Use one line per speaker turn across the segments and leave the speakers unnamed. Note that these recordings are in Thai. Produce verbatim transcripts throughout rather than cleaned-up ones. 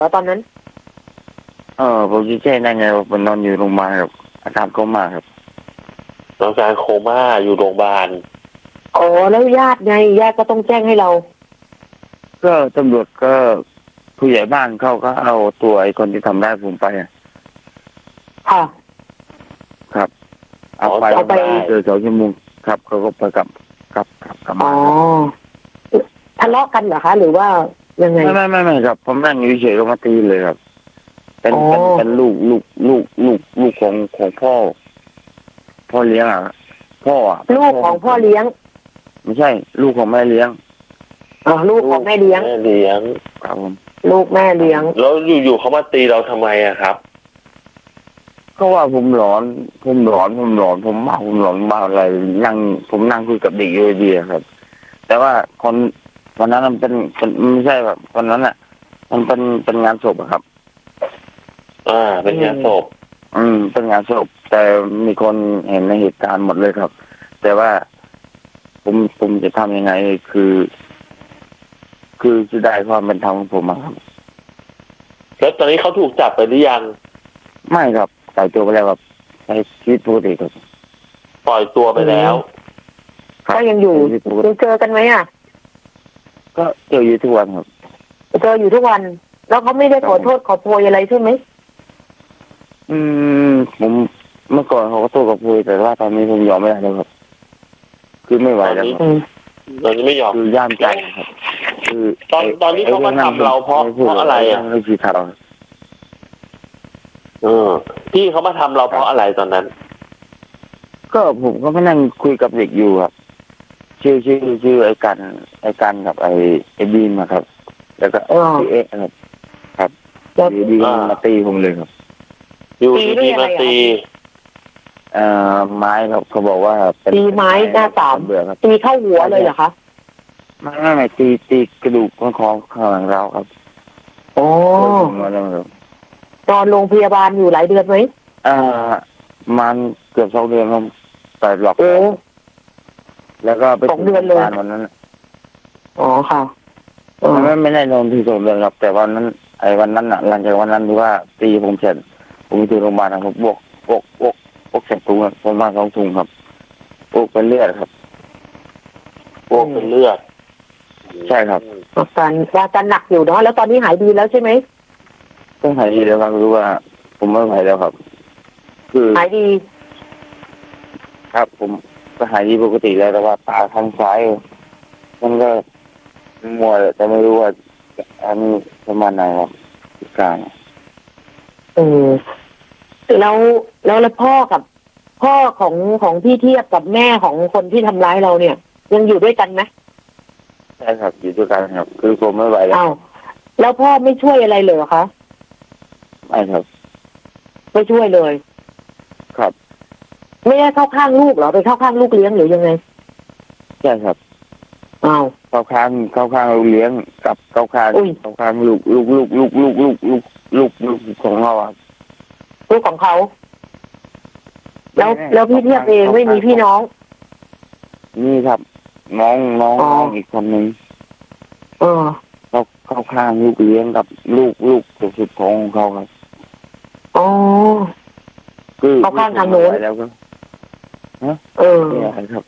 แล้วตอนนั้น
เออผมจะแจ้งได้ไงว่าผมนอนอยู่โรงพยาบาลครับอาการโคม่าครับ
อาการโคม่าอยู่โรงพยาบาล
อ๋อแล้วญาติไงญาติก็ต้องแจ้งให้เรา
ก็ตำรวจก็ผู้ใหญ่บ้านเขาก็เอาตัวไอ้คนที่ทำร้ายผมไป
ค่ะ
ครับเอาไปเอาไปเจอสองชั่วโมงครับเขาก็ไปกับกับกับกับมา
อ๋อทะเลาะกันเหรอคะหรือว่ายังไง
ไม่ไม่ไม่ไม่ครับผมนั่งอยู่เฉยๆก็มาตีเลยครับเป็นเป็นเป็นลูกลูกลูกลูกลูกของของพ่อพ่อเลี้ยงอ่ะพ่ออ่ะ
ลูกของพ่อเลี้ยง
ไม่ใช่ลูกของแม่เลี้ยง
อ๋อลูกของแม่เลี้ยง
แม่เลี้ยง
ครับผม
ลูกแม่เลี้ยง
แล้วอยู่ๆเขามาตีเราทำไมอะครับ
ก็ว่าผมหลอนผมหลอนผมหลอนผมบ้าผมหลอนบ้าอะไรนั่งผมนั่งคุยกับเด็กอยู่ดีครับแต่ว่าคนวันนั้นมันเป็นไม่ใช่แบบวันนั้นอ่ะมันเป็นเป็นงานศพครับ
อ่าเป็นงานศพ
อืมเป็นงานศพแต่มีคนเห็นในเหตุการณ์หมดเลยครับแต่ว่าผมผมจะทำยังไงคือ คือจะได้ความเป็นธรรมของผมครับ
แล้วตอนนี้เขาถูกจับไปหรือยัง
ไม่ครับปล่อยตัวไปแล้วครับใช้ชีวิตปกติครับ
ปล่อยตัวไปแล้ว
ก็ยังอยู่ยังเจอกันไหมอ่ะ
ก็เจออยู่ทุกวันครับ
เจออยู่ทุกวันแล้วเขาไม่ได้ขอโทษขอโพยอะไรใช่ไหม
อืมผมเมื่อก่อนเขาก็โทษกับโพยแต่ว่าตอนนี้ผมยอมไม่ได้แล้วครับคือไม่ไหวแล้วครับ
ตอนนี้ไม่ยอม
คือย่ามใจครับคือ
ตอนตอนนี้เขามาทำเราเพราะเพราะอะไรอ่ะ
ไม่ใช่ทาง
เออพี่เขามาทำเราเพราะอะไรตอนนั้น
ก็ผมก็มานั่งคุยกับเด็กอยู่ครับชื่อชื่อชื่อไอ้กันไอ้กันกับไอ้ไอ้บีมครับแล้วก็ชื่อเอ๊ะครับครับอยู่ดีมาตีผมเลยครับ
อยู่ดีมาตี
เอ่อไม้ครับเขาบอกว่า
ตีไม้หน้าสามตีเข้าหัวเลยเหรอคะ
ไม่ไม่ไม่ตีตีกระดูกของของข้างหลังเราครับ
โอ้นอนโรงพยาบาลอยู่หลายเดือนไหม
อ่ามันเกือบสองเดือนครับแต่หลอกแล้วก็ไป
สองเดือนเลย
วันนั้น
อ๋อค่ะ
ไม่ไม่ได้นอนที่สองเดือนครับแต่วันนั้นไอ้วันนั้นอ่ะหลังจากวันนั้นที่ว่าตีผมเสร็จผมไปถึงโรงพยาบาลครับบวกบวกบวกบวกเสร็จถุงประมาณสองถุงครับบวกเป็นเลือดครับ
บวกเป็นเลือด
ใช่ครับ
อาการอาการหนักอยู่เนาะแล้วตอนนี้หายดีแล้วใช่ไหม
ก็หายดีแล้วครับรู้ว่าผมไม่ไหวแล้วครับคือ
หายดี
ครับผมก็หายดีปกติแล้วแต่ว่าตาข้างซ้ายมันก็มัวแต่ไม่รู้ว่าอันนี้ประมาณไหนครับกลาง
เออแล้วแล้วแล้วพ่อกับพ่อของของพี่เทียบกับแม่ของคนที่ทำร้ายเราเนี่ยยังอยู่ด้วยกันไหม
ใช่ครับอยู่ด้วยกันครับคือผมไม่ไหวแล้ว
อ้าวแล้วพ่อไม่ช่วยอะไรเลยเหรอคะ
ไม่ครับ
ไม่ช่วยเลย
ครับ
ไม่ได้เข้าข้างลูกเหรอไปเข้าข้างลูกเลี้ยงหรือยังไง
ใช่ครับ
อ้าว
เข้าข้างเข้าข้างลูกเลี้ยงกับเข้าข้างเข้าข้างลูกลูกลูกลูกลูกลูกลูกลูกลูกของเราอ่ะ
ลูกของเขาแล้วแล้วพี่เทียบเองไม่มีพี่น้อง
นี่ครับน้องน้องน้องอีกคนนึง
เออ
เขาเข้าข้างลูกเลี้ยงกับลูกลูกสุดของเขาครับ
อ๋อ
คือ
เข้าข้างทางโน้น
แล้วก็
เออ
ครับ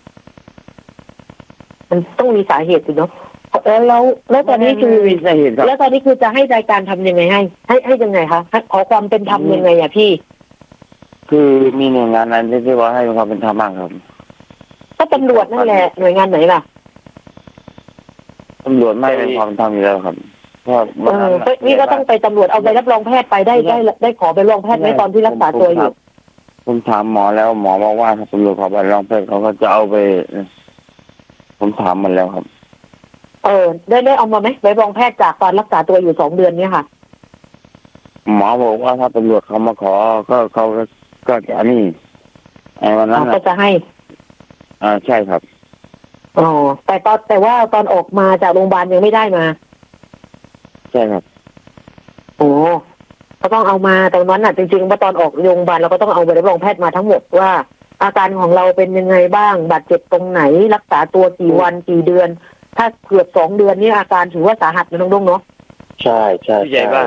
มันต้องมีสาเหตุสิเนาะแล้วแล้วแล้วตอนนี้คือ
มีสาเหตุครับ
แล้วตอนนี้คือจะให้รายการทำยังไงให้ให้ให้ยังไงคะขอความเป็นธรรมยังไงอ่ะพี่
คือมีหน่วยงานนั้นที่ว่าให้ความเป็นธรรมมากครับ
ก็ตำรวจนั่นแหละหน่วยงานไหนล่ะ
ตำรวจไม่เป็นความธรรมอยู่แล้วครับเพราะ
เออนี่ก็ต้องไปตำรวจเอาใบรับรองแพทย์ไปได้ได้ได้ขอใบรับรองแพทย์ไหมตอนที่รักษาตัวอยู่
ผมถามหมอแล้วหมอบอกว่าถ้าตำรวจขอใบรับรองแพทย์เขาก็จะเอาไปผมถามมันแล้วครับ
เออได้ได้เอามาไหมใบรับรองแพทย์จากตอนรักษาตัวอยู่สองเดือนเนี่ยค่ะ
หมอบอกว่าถ้าตำรวจเขามาขอก็เขาก็จะนี่ไอ้วันนั้น
ก็จะให้
อ่าใช่ครับ
อ๋อแต่ตอนแต่ว่าตอนออกมาจากโรงพยาบาลยังไม่ได้มา
ใช่ครับ
โอ้ก็ต้องเอามาตอนนั้นน่ะจริงๆว่าตอนออกโรงพยาบาลเราก็ต้องเอาใบรับรองแพทย์มาทั้งหมดว่าอาการของเราเป็นยังไงบ้างบาดเจ็บตรงไหนรักษาตัวกี่วันกี่เดือนถ้าเกือบสองเดือนนี่อาการถือว่าสาหัสนะน้องดงเนาะ
ใช่ใช่
ใหญ่บ้าง